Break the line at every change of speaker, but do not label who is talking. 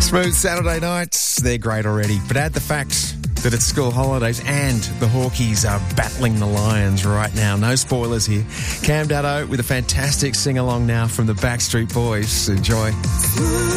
Smooth Saturday nights, they're great already. But add the fact that it's school holidays and the Hawkies are battling the Lions right now. No spoilers here. Cam Daddo with a fantastic sing-along now from the Backstreet Boys. Enjoy.